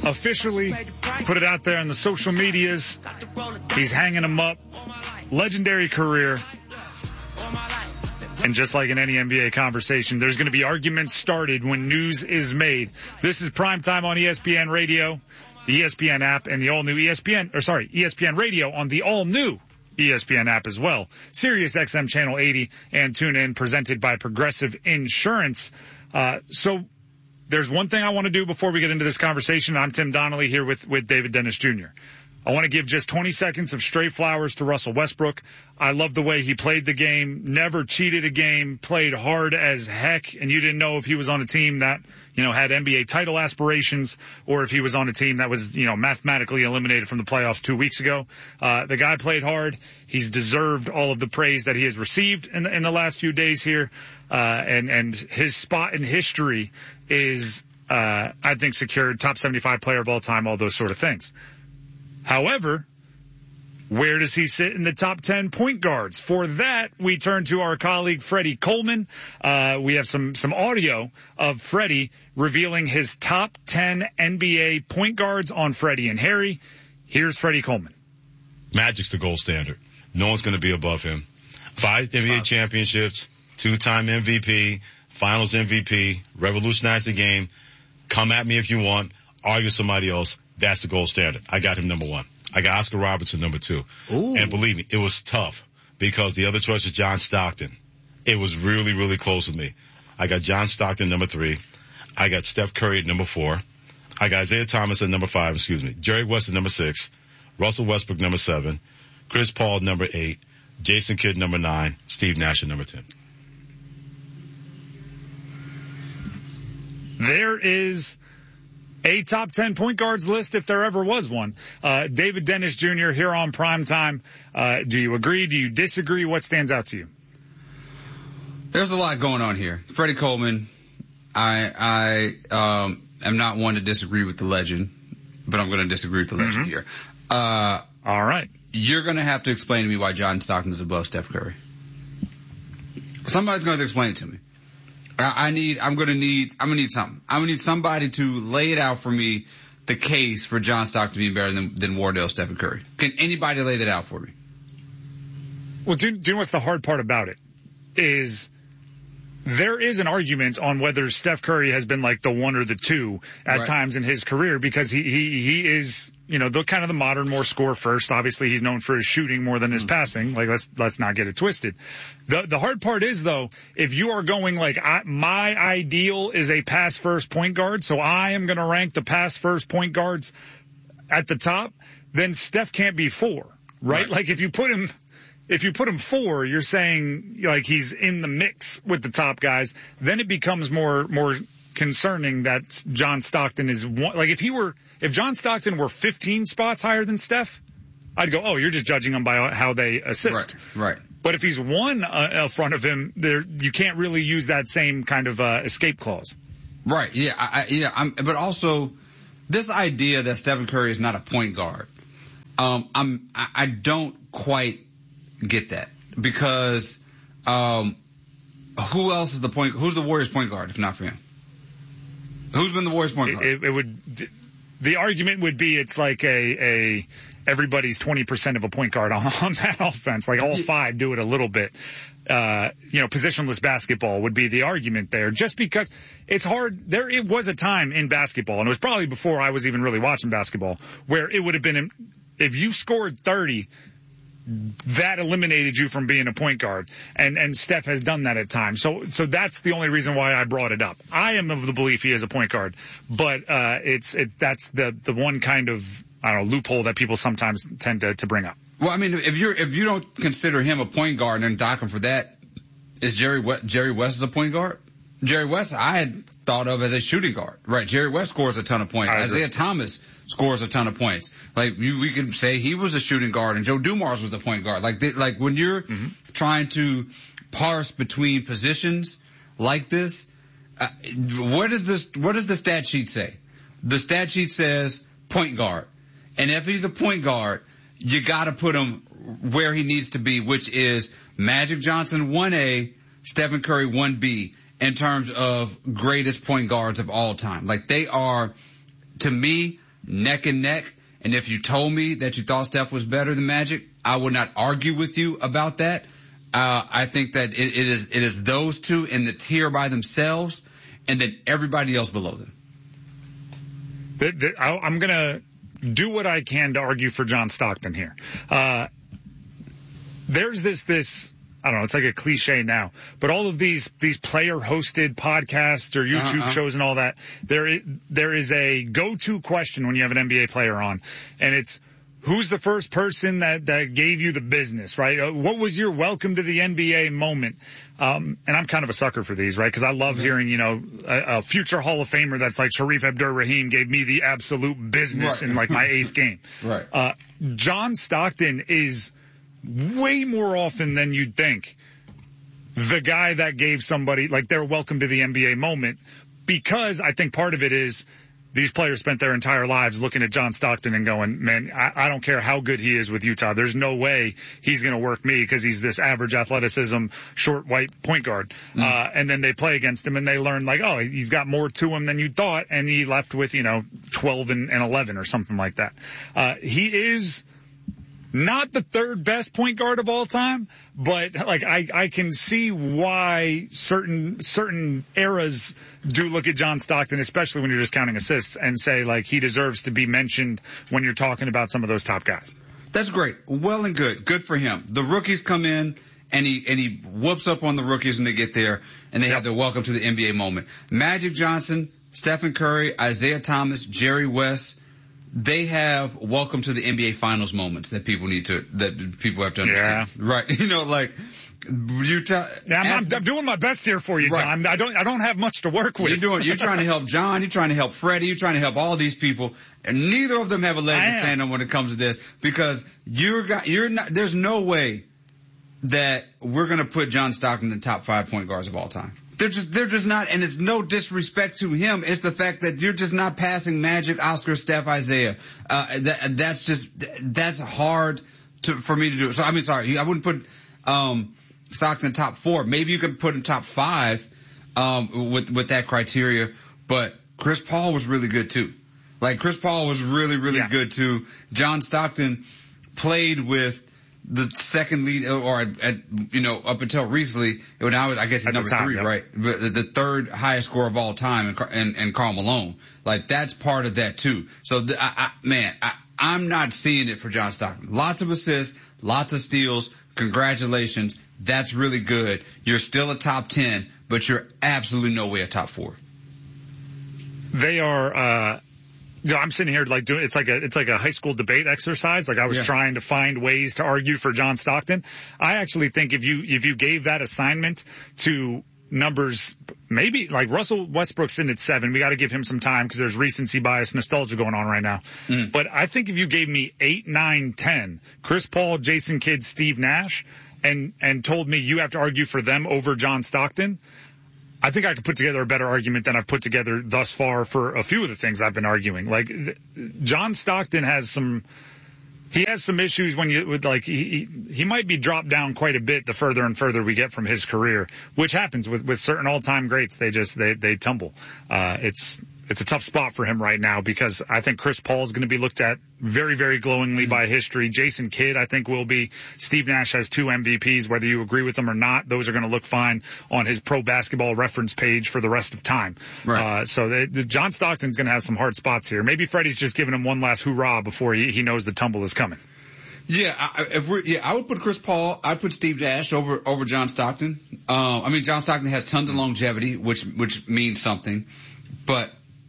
officially put it out there on the social medias. He's hanging them up. Legendary career. And just like in any NBA conversation, there's going to be arguments started when news is made. This is Primetime on ESPN Radio, the ESPN app, and the all-new ESPN Radio on the all-new ESPN app as well. Sirius XM Channel 80 and tune in, presented by Progressive Insurance. So there's one thing I want to do before we get into this conversation. I'm Tim Donnelly here with David Dennis Jr. I want to give just 20 seconds of straight flowers to Russell Westbrook. I love the way he played the game, never cheated a game, played hard as heck, and you didn't know if he was on a team that, had NBA title aspirations or if he was on a team that was, mathematically eliminated from the playoffs 2 weeks ago. The guy played hard. He's deserved all of the praise that he has received in the last few days here. And his spot in history is, I think, secured, top 75 player of all time, all those sort of things. However, where does he sit in the top 10 point guards? For that, we turn to our colleague Freddie Coleman. We have some audio of Freddie revealing his top 10 NBA point guards on Freddie and Harry. Here's Freddie Coleman. Magic's the gold standard. No one's going to be above him. 5 NBA championships, 2-time MVP, Finals MVP, revolutionized the game. Come at me if you want. Argue somebody else. That's the gold standard. I got him number 1. I got Oscar Robertson number 2. Ooh. And believe me, it was tough because the other choice was John Stockton. It was really, really close with me. I got John Stockton number 3. I got Steph Curry at number 4. I got Isaiah Thomas at number 5, Jerry West at number 6. Russell Westbrook number 7. Chris Paul number 8. Jason Kidd number 9. Steve Nash at number 10. There is a top 10 point guards list if there ever was one. David Dennis Jr. here on Primetime. Do you agree? Do you disagree? What stands out to you? There's a lot going on here. Freddie Coleman, I am not one to disagree with the legend, but I'm going to disagree with the legend here. All right. You're going to have to explain to me why John Stockton is above Steph Curry. Somebody's going to explain it to me. I'm gonna need something. I'm gonna need somebody to lay it out for me, the case for John Stockton being better than Wardell, Stephen Curry. Can anybody lay that out for me? Well, do you know what's the hard part about it? Is there is an argument on whether Steph Curry has been like the 1 or the 2 at times in his career, because he is, the kind of the modern, more score first. Obviously, he's known for his shooting more than his passing. Like, let's not get it twisted. The hard part is, though, if you are going like, my ideal is a pass first point guard, so I am going to rank the pass first point guards at the top, then Steph can't be 4, right? Like, if you put him 4, you're saying like he's in the mix with the top guys. Then it becomes more concerning that John Stockton is one. Like if John Stockton were 15 spots higher than Steph, I'd go, oh, you're just judging them by how they assist. Right. But if he's 1 in front of him, you can't really use that same kind of escape clause. Right. Yeah. But also this idea that Stephen Curry is not a point guard. I don't quite get that, because who else is who's the Warriors point guard if not for him? Who's been the Warriors point guard? The argument would be it's like everybody's 20% of a point guard on that offense. Like all 5 do it a little bit. Positionless basketball would be the argument there, just because it's hard. It was a time in basketball, and it was probably before I was even really watching basketball, where it would have been, if you scored 30, that eliminated you from being a point guard, and Steph has done that at times. So that's the only reason why I brought it up. I am of the belief he is a point guard, but that's the one kind of, loophole that people sometimes tend to bring up. Well, I mean, if you don't consider him a point guard and dock him for that, is Jerry West is a point guard? Jerry West I had thought of as a shooting guard, right? Jerry West scores a ton of points. Isaiah Thomas scores a ton of points. Like we can say he was a shooting guard and Joe Dumars was the point guard. Like when you're trying to parse between positions like this, what does the stat sheet say? The stat sheet says point guard, and if he's a point guard, you got to put him where he needs to be, which is Magic Johnson 1A, Stephen Curry 1B. In terms of greatest point guards of all time. Like they are, to me, neck and neck. And if you told me that you thought Steph was better than Magic, I would not argue with you about that. I think that it is those two in the tier by themselves, and then everybody else below them. I'm going to do what I can to argue for John Stockton here. There's this, I don't know, it's like a cliche now, but all of these player-hosted podcasts or YouTube shows and all that, there is a go-to question when you have an NBA player on, and it's, who's the first person that gave you the business, right? What was your welcome to the NBA moment? And I'm kind of a sucker for these, right? Because I love hearing, a future Hall of Famer that's like Sharif Abdur-Rahim gave me the absolute business in like my 8th game. Right. John Stockton is way more often than you'd think the guy that gave somebody like their welcome to the NBA moment, because I think part of it is these players spent their entire lives looking at John Stockton and going, man, I don't care how good he is with Utah. There's no way he's going to work me because he's this average athleticism, short, white point guard. And then they play against him and they learn like, oh, he's got more to him than you thought. And he left with, 12 and 11 or something like that. He is not the third best point guard of all time, but like I can see why certain eras do look at John Stockton, especially when you're just counting assists, and say like he deserves to be mentioned when you're talking about some of those top guys. That's great. Well and good. Good for him. The rookies come in and he whoops up on the rookies when they get there and they have their welcome to the NBA moment. Magic Johnson, Stephen Curry, Isaiah Thomas, Jerry West, they have welcome to the NBA Finals moments that people have to understand. Yeah. Right. Like Utah. I'm doing my best here for you, John. Right. I don't have much to work with. You're trying to help John. You're trying to help Freddie. You're trying to help all these people, and neither of them have a leg to stand on when it comes to this, because you're not. There's no way that we're going to put John Stockton in the top 5 point guards of all time. They're just not, and it's no disrespect to him. It's the fact that you're just not passing Magic, Oscar, Steph, Isaiah. That's hard for me to do. So I wouldn't put Stockton in top 4. Maybe you could put him top 5 with that criteria. But Chris Paul was really good too. Like Chris Paul was really good too. John Stockton played with the second lead, or up until recently, when I guess he's number 3, right? The third highest scorer of all time, and Karl Malone. Like that's part of that too. So I'm not seeing it for John Stockton. Lots of assists, lots of steals. Congratulations. That's really good. You're still a top 10, but you're absolutely no way a top 4. They are, I'm sitting here like doing, it's like a high school debate exercise. Like I was trying to find ways to argue for John Stockton. I actually think if you gave that assignment to numbers, maybe like Russell Westbrook's in at 7, we got to give him some time because there's recency bias, nostalgia going on right now. But I think if you gave me 8, 9, 10, Chris Paul, Jason Kidd, Steve Nash, and told me you have to argue for them over John Stockton, I think I could put together a better argument than I've put together thus far for a few of the things I've been arguing. Like John Stockton has some issues when he might be dropped down quite a bit the further and further we get from his career, which happens with certain all-time greats. They tumble. It's a tough spot for him right now because I think Chris Paul is going to be looked at very, very glowingly by history. Jason Kidd, I think, will be. Steve Nash has 2 MVPs, whether you agree with them or not. Those are going to look fine on his Pro Basketball Reference page for the rest of time. Right. John Stockton's going to have some hard spots here. Maybe Freddie's just giving him one last hoorah before he knows the tumble is coming. Yeah, I would put Chris Paul. I'd put Steve Nash over John Stockton. John Stockton has tons of longevity, which means something. But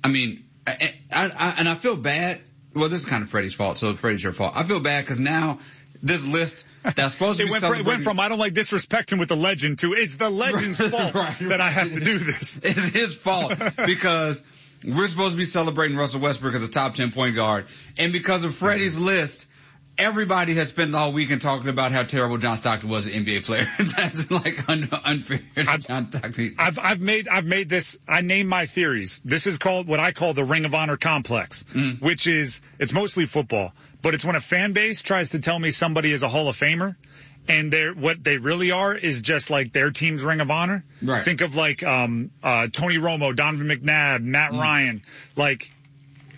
I feel bad. Well, this is kind of Freddie's fault, so Freddie's your fault. I feel bad because now this list that's supposed to be it went from I don't like disrespecting with the legend to it's the legend's fault that I have to do this. It's his fault because we're supposed to be celebrating Russell Westbrook as a top 10 point guard, and because of Freddie's list, everybody has spent the whole weekend talking about how terrible John Stockton was an NBA player. That's like unfair to John Stockton. I've made this. I name my theories. This is called what I call the Ring of Honor complex, which is it's mostly football, but it's when a fan base tries to tell me somebody is a Hall of Famer, and what they really are is just like their team's Ring of Honor. Right. Think of like Tony Romo, Donovan McNabb, Matt Ryan, like.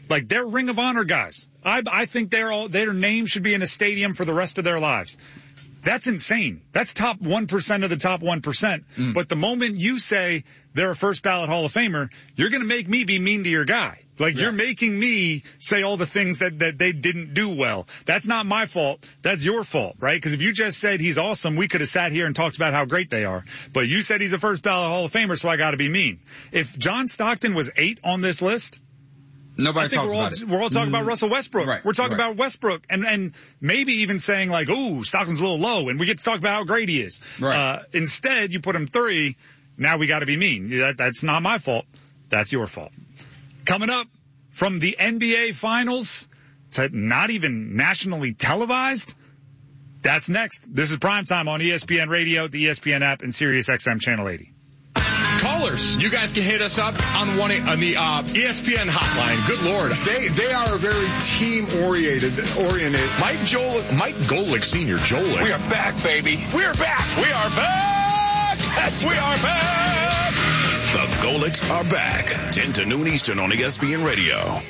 Like, they're Ring of Honor guys. I think their name should be in a stadium for the rest of their lives. That's insane. That's top 1% of the top 1%. But the moment you say they're a first ballot Hall of Famer, you're going to make me be mean to your guy. Like, you're making me say all the things that they didn't do well. That's not my fault. That's your fault, right? Because if you just said he's awesome, we could have sat here and talked about how great they are. But you said he's a first ballot Hall of Famer, so I got to be mean. If John Stockton was 8 on this list, nobody talks about it. We're all talking about Russell Westbrook. Right, we're talking about Westbrook and maybe even saying like, ooh, Stockton's a little low, and we get to talk about how great he is. Right. Instead, you put him 3. Now we got to be mean. That's not my fault. That's your fault. Coming up, from the NBA Finals to not even nationally televised, that's next. This is Primetime on ESPN Radio, the ESPN app, and Sirius XM Channel 80. Callers, you guys can hit us up on the ESPN hotline. Good Lord. They are very team-oriented. Mike Golick Sr., Jolick. We are back, baby. We're back. We are back. Yes, we are back. The Golicks are back. 10 to noon Eastern on ESPN Radio.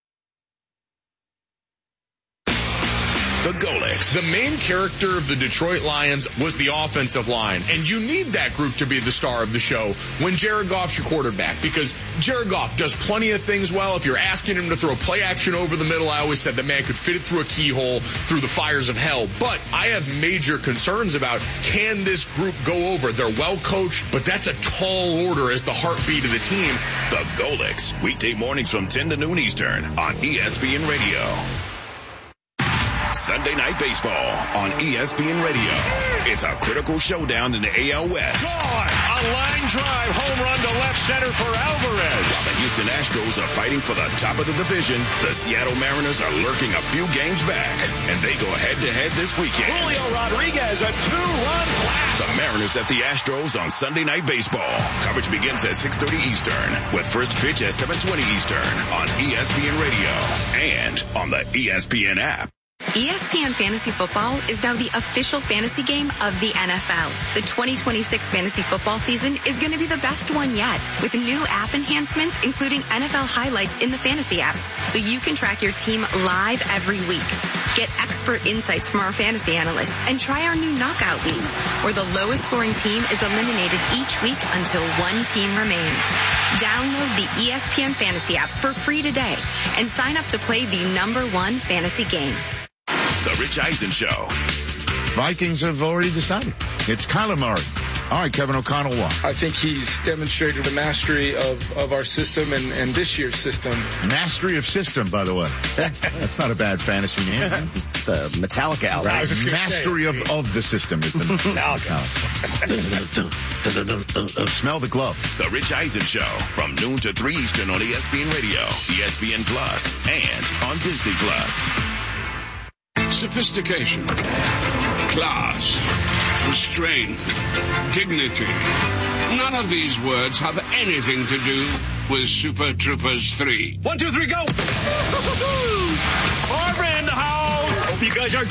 The Golicks. The main character of the Detroit Lions was the offensive line, and you need that group to be the star of the show when Jared Goff's your quarterback, because Jared Goff does plenty of things well. If you're asking him to throw play action over the middle, I always said the man could fit it through a keyhole through the fires of hell. But I have major concerns about, can this group go over? They're well coached, but that's a tall order as the heartbeat of the team. The Golicks, weekday mornings from 10 to noon Eastern on ESPN Radio. Sunday Night Baseball on ESPN Radio. It's a critical showdown in the AL West. Gone! A line drive home run to left center for Alvarez. While the Houston Astros are fighting for the top of the division, the Seattle Mariners are lurking a few games back, and they go head-to-head this weekend. Julio Rodriguez, a 2-run blast. The Mariners at the Astros on Sunday Night Baseball. Coverage begins at 6:30 Eastern, with first pitch at 7:20 Eastern on ESPN Radio and on the ESPN app. ESPN Fantasy Football is now the official fantasy game of the NFL. The 2026 fantasy football season is going to be the best one yet, with new app enhancements, including NFL highlights in the fantasy app, so you can track your team live every week. Get expert insights from our fantasy analysts and try our new knockout leagues, where the lowest scoring team is eliminated each week until one team remains. Download the ESPN Fantasy app for free today and sign up to play the #1 fantasy game. The Rich Eisen Show. Vikings have already decided. It's Kyler Murray. All right, Kevin O'Connell, what? I think he's demonstrated a mastery of our system and this year's system. Mastery of system, by the way. That's not a bad fantasy name. It's a Metallica album. Right. Mastery of the system is the Metallica. Smell the glove. The Rich Eisen Show from noon to 3 Eastern on ESPN Radio, ESPN Plus, and on Disney Plus. Sophistication, class, restraint, dignity. None of these words have anything to do with Super Troopers 3. 1, 2, 3, go! Barbara in the house! Hope you guys are